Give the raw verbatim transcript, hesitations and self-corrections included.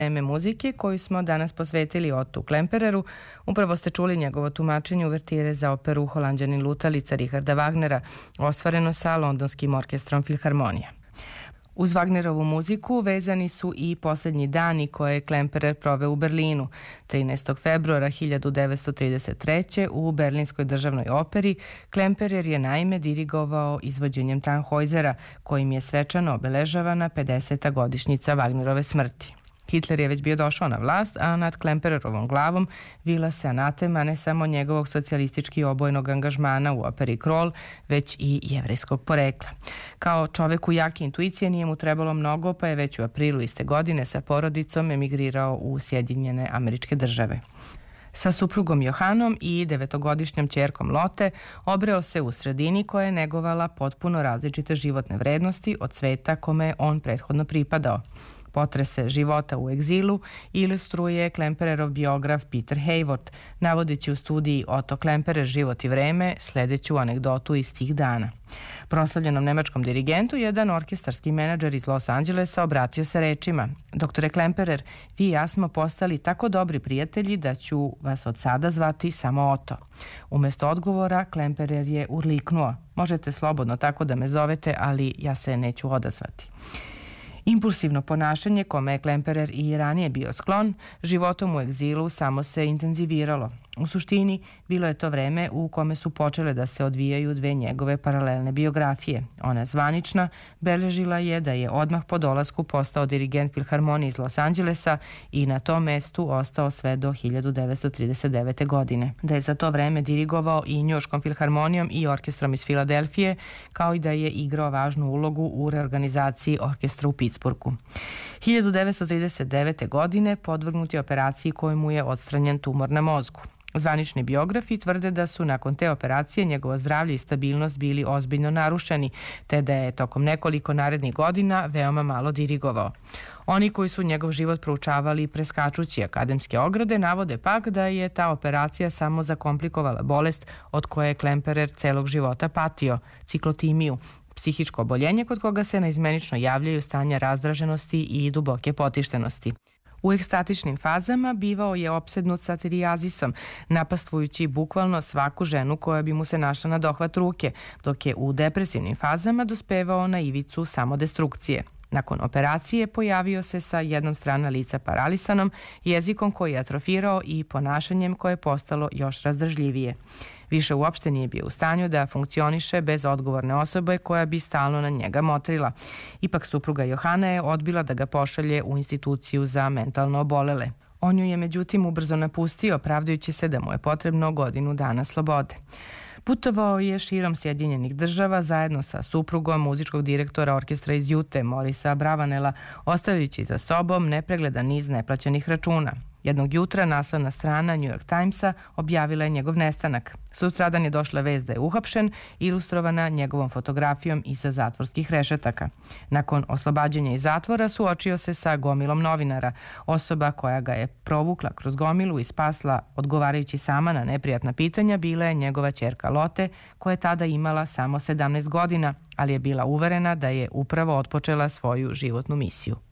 Teme muzike koju smo danas posvetili Ottu Klempereru, upravo ste čuli njegovo tumačenje uvertire za operu Holanđanin lutalica Richarda Wagnera, ostvareno sa Londonskim orkestrom Filharmonija. Uz Wagnerovu muziku vezani su i posljednji dani koje je Klemperer proveo u Berlinu. trinaestog februara hiljadu devetsto trideset treće. u Berlinskoj državnoj operi Klemperer je naime dirigovao izvođenjem Tannhäusera, kojim je svečano obeležavana pedeseta godišnjica Wagnerove smrti. Hitler je već bio došao na vlast, a nad Klempererovom glavom vila se anatema ne samo njegovog socijalistički obojnog angažmana u operi Kroll, već i jevrejskog porekla. Kao čoveku jake intuicije nije mu trebalo mnogo, pa je već u aprilu iste godine sa porodicom emigrirao u Sjedinjene Američke Države. Sa suprugom Johanom i devetogodišnjom ćerkom Lotte obreo se u sredini koja je negovala potpuno različite životne vrednosti od sveta kome je on prethodno pripadao. Potrese života u egzilu ilustruje Klempererov biograf Peter Hayward, navodeći u studiji Otto Klemperer život i vreme sledeću anegdotu iz tih dana. Proslavljenom nemačkom dirigentu jedan orkestarski menadžer iz Los Angelesa obratio se rečima: "Doktore Klemperer, vi i ja smo postali tako dobri prijatelji da ću vas od sada zvati samo Otto." Umesto odgovora Klemperer je urliknuo: "Možete slobodno tako da me zovete, ali ja se neću odazvati." Impulsivno ponašanje, kome je Klemperer i ranije bio sklon, životom u egzilu samo se intenziviralo. U suštini, bilo je to vreme u kome su počele da se odvijaju dve njegove paralelne biografije. Ona zvanična beležila je da je odmah po dolasku postao dirigent Filharmonije iz Los Angelesa i na tom mestu ostao sve do hiljadu devetsto trideset devete. godine. Da je za to vreme dirigovao i Njujorškom filharmonijom i orkestrom iz Filadelfije, kao i da je igrao važnu ulogu u reorganizaciji orkestra u Pittsburghu. hiljadu devetsto trideset devete. godine podvrgnut je operaciji kojoj mu je odstranjen tumor na mozgu. Zvanični biografi tvrde da su nakon te operacije njegovo zdravlje i stabilnost bili ozbiljno narušeni, te da je tokom nekoliko narednih godina veoma malo dirigovao. Oni koji su njegov život proučavali preskačući akademske ograde navode pak da je ta operacija samo zakomplikovala bolest od koje je Klemperer celog života patio, ciklotimiju, psihičko oboljenje kod koga se naizmenično javljaju stanja razdraženosti i duboke potištenosti. U ekstatičnim fazama bivao je opsednut satirijazisom, napastvujući bukvalno svaku ženu koja bi mu se našla na dohvat ruke, dok je u depresivnim fazama dospevao na ivicu samodestrukcije. Nakon operacije pojavio se sa jednom strana lica paralisanom, jezikom koji je atrofirao i ponašanjem koje je postalo još razdržljivije. Više uopšte nije bio u stanju da funkcioniše bez odgovorne osobe koja bi stalno na njega motrila. Ipak supruga Johana je odbila da ga pošalje u instituciju za mentalno obolele. On ju je međutim ubrzo napustio, pravdajući se da mu je potrebno godinu dana slobode. Putovao je širom Sjedinjenih Država zajedno sa suprugom muzičkog direktora orkestra iz Jute, Morisa Bravanela, ostavljajući za sobom nepregledan niz neplaćenih računa. Jednog jutra naslovna strana New York Timesa objavila je njegov nestanak. Sutradan je došla vest da je uhapšen, ilustrovana njegovom fotografijom iza zatvorskih rešetaka. Nakon oslobađanja iz zatvora suočio se sa gomilom novinara. Osoba koja ga je provukla kroz gomilu i spasla odgovarajući sama na neprijatna pitanja bila je njegova ćerka Lotte, koja je tada imala samo sedamnaest godina, ali je bila uverena da je upravo otpočela svoju životnu misiju.